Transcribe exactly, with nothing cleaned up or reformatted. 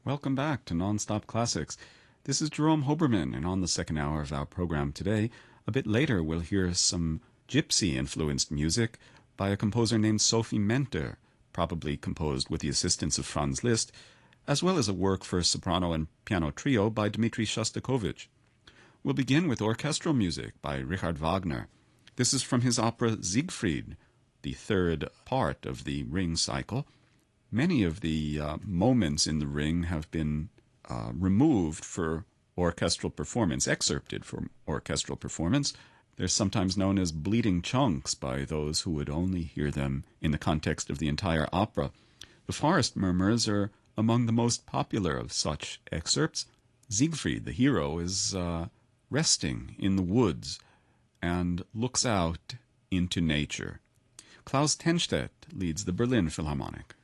Welcome back to Nonstop Classics. This is Jerome Hoberman, and on the second hour of our program today, a bit later we'll hear some gypsy-influenced music by a composer named Sophie Menter, probably composed with the assistance of Franz Liszt, as well as a work for soprano and piano trio by Dmitri Shostakovich. We'll begin with orchestral music by Richard Wagner. This is from his opera Siegfried, the third part of the Ring cycle. Many of the uh, moments in the Ring have been uh, removed for orchestral performance, excerpted for orchestral performance. They're sometimes known as bleeding chunks by those who would only hear them in the context of the entire opera. The Forest Murmurs are among the most popular of such excerpts. Siegfried, the hero, is uh, resting in the woods and looks out into nature. Klaus Tenstedt leads the Berlin Philharmonic.